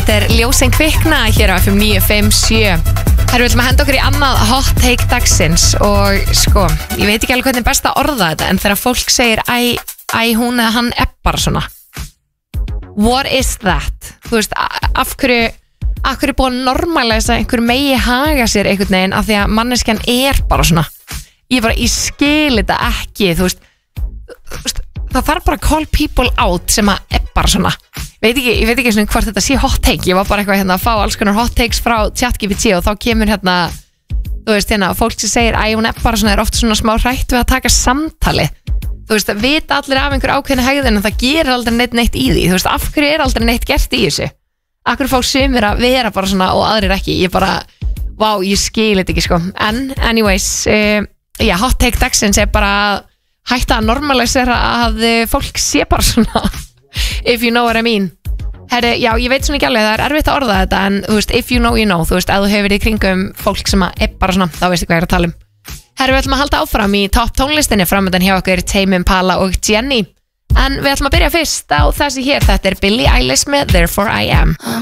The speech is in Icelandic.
Þetta ljósin kvikna hér á FM 957. Herru, við ætlum að henda okkur í annað hot take dagsins. Og sko, ég veit ekki alveg hvernig best að orða þetta, en þegar fólk segir hún eða hann bara svona, what is that? Þú veist, af hverju búið að normalæsa einhver megi haga sér einhvern veginn af því að manneskjan bara svona. Ég skil þetta ekki. Þú veist, það þarf bara að call people out sem að bara svona. Ég veit ekki svona hvort þetta sé hot take. Ég var bara eitthvað að fá alls konar hot takes frá ChatGPT og þá kemur þú veist fólk sem segir hún bara svona ofta svona smá hrætt við að taka samtali. Þú veist, vita allir af einhver ákveðni hegðun en það gerir aldrei neitt í því. Þú veist, af hverju aldrei neitt gert í þessu? Af hverju fá sumir að vera bara svona og aðrir ekki? Ég skil þetta ekki sko. En anyways, hot take dagsins bara hætta að normalisera að fólk sé bara svona. If you know what I mean. Herri, já, ég veit svona ekki alveg, það erfitt að orða þetta, en þú veist, if you know, you know. Þú veist, ef þú hefur verið í kringum fólk sem bara svona, þá veistu hvað ég að tala um. Herri, við ætlum að halda áfram í topp tónlistinni framöndan hjá okkur Tame Impala og Jenny. En við ætlum að byrja fyrst á þessi hér. Þetta Billie Eilish með Therefore I Am.